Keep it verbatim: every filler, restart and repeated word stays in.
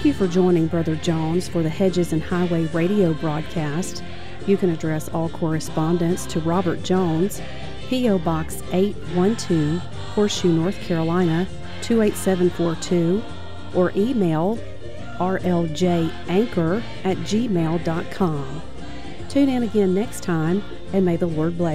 you for joining Brother Jones for the Hedges and Highway radio broadcast. You can address all correspondence to Robert Jones, P O. Box eight one two, Horseshoe, North Carolina, two eight seven four two, or email r l j anchor at gmail dot com. Tune in again next time, and may the Lord bless